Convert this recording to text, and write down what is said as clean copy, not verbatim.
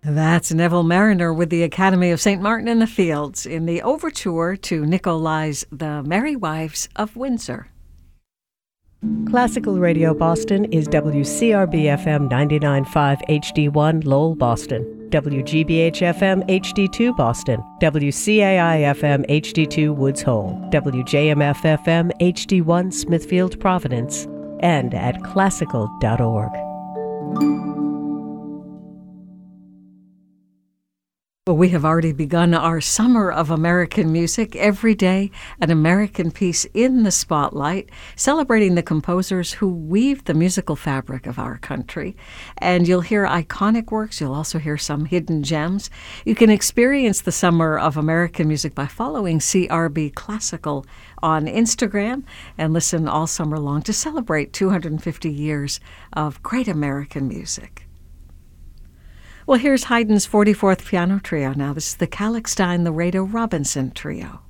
That's Neville Marriner with the Academy of St. Martin in the Fields in the overture to Nicolai's The Merry Wives of Windsor. Classical Radio Boston is WCRB-FM 99.5 HD1 Lowell, Boston, WGBH-FM HD2 Boston, WCAI-FM HD2 Woods Hole, WJMF-FM HD1 Smithfield, Providence, and at classical.org. Well, we have already begun our Summer of American Music. Every day, an American piece in the spotlight, celebrating the composers who weave the musical fabric of our country. And you'll hear iconic works. You'll also hear some hidden gems. You can experience the Summer of American Music by following CRB Classical on Instagram and listen all summer long to celebrate 250 years of great American music. Well, here's Haydn's 44th Piano Trio now. This is the Kalkstein Laredo Robinson Trio.